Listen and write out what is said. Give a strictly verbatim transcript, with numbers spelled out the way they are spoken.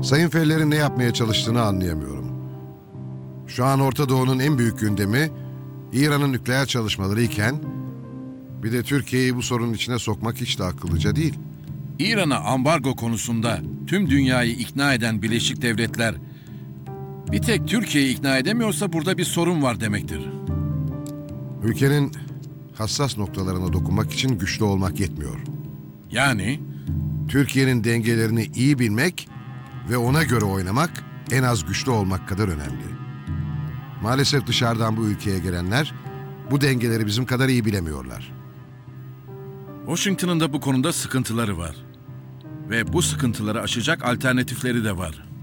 Sayın Feller'in ne yapmaya çalıştığını anlayamıyorum. Şu an Orta Doğu'nun en büyük gündemi İran'ın nükleer çalışmaları iken bir de Türkiye'yi bu sorunun içine sokmak hiç de akıllıca değil. İran'a ambargo konusunda tüm dünyayı ikna eden Birleşik Devletler bir tek Türkiye'yi ikna edemiyorsa burada bir sorun var demektir. Ülkenin hassas noktalarına dokunmak için güçlü olmak yetmiyor. Yani Türkiye'nin dengelerini iyi bilmek ve ona göre oynamak en az güçlü olmak kadar önemli. Maalesef dışarıdan bu ülkeye gelenler bu dengeleri bizim kadar iyi bilemiyorlar. Washington'ın da bu konuda sıkıntıları var. Ve bu sıkıntıları aşacak alternatifleri de var.